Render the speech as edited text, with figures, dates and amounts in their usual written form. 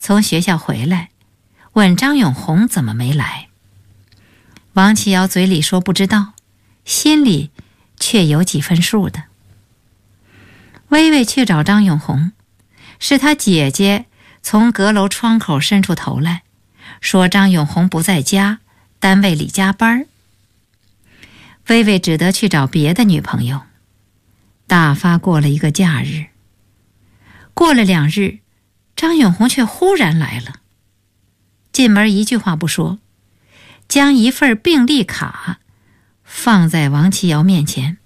从学校回来，问张永红怎么没来。王启尧嘴里说不知道，心里却有几分数的。微微去找张永红，是他姐姐从阁楼窗口伸出头来，说张永红不在家，单位里加班。微微只得去找别的女朋友，大发过了一个假日。过了2日，张永红却忽然来了，进门一句话不说，将一份病历卡放在王启尧面前，